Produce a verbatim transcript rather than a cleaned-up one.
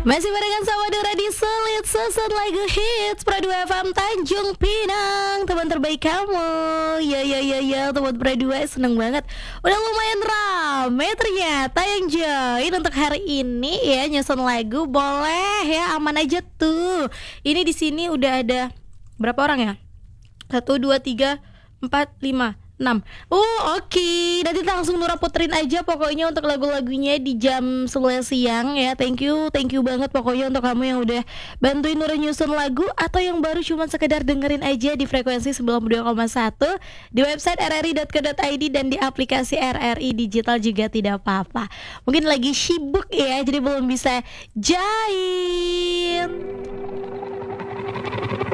Masih barengan sama Dora di Sulit Susun Lagu Hits Pro dua F M Tanjung Pinang. Teman terbaik kamu. Ya ya ya ya teman Pro dua, seneng banget. Udah lumayan rame ternyata yang join untuk hari ini ya. Nyusun lagu boleh ya, aman aja tuh. Ini di sini udah ada berapa orang ya? Satu, dua, tiga, empat, lima, enam. Oh oke, okay. Nanti langsung Nura puterin aja pokoknya untuk lagu-lagunya di jam sebelas siang ya. Thank you, thank you banget pokoknya untuk kamu yang udah bantuin Nura nyusun lagu, atau yang baru cuma sekedar dengerin aja di frekuensi sembilan puluh dua koma satu, di website r r i dot co dot i d dan di aplikasi R R I Digital juga tidak apa-apa. Mungkin lagi sibuk ya, jadi belum bisa join.